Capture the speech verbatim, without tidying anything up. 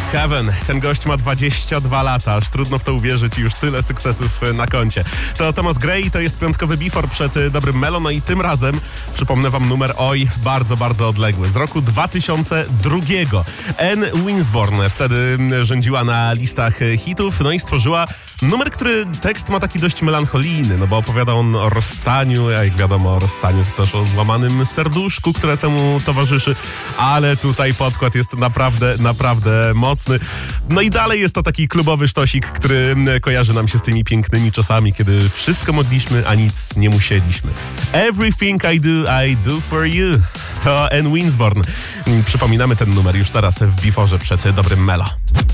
Heaven. Ten gość ma dwadzieścia dwa lata, aż trudno w to uwierzyć i już tyle sukcesów na koncie. To Thomas Gray, to jest piątkowy before przed Dobrym Melo, no i tym razem przypomnę wam numer oj, bardzo, bardzo odległy. Z roku dwa tysiące drugiego. Anne Winsborn wtedy rządziła na listach hitów, no i stworzyła numer, który tekst ma taki dość melancholijny, no bo opowiada on o rozstaniu, a jak wiadomo o rozstaniu to też o złamanym serduszku, które temu towarzyszy, ale tutaj podkład jest naprawdę, naprawdę mocny. No i dalej jest to taki klubowy sztosik, który kojarzy nam się z tymi pięknymi czasami, kiedy wszystko mogliśmy, a nic nie musieliśmy. Everything I do, I do for you. To Anne Winsborn. Przypominamy ten numer już teraz w biforze przed Dobrym Melo.